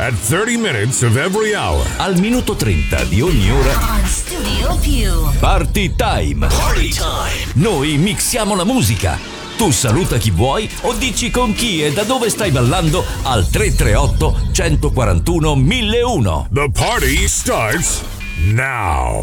At 30 minutes of every hour. Al minuto 30 di ogni ora. On Studio Più. Party Time. Party time. Noi mixiamo la musica. Tu saluta chi vuoi o dici con chi e da dove stai ballando al 338 141 1001. The party starts now.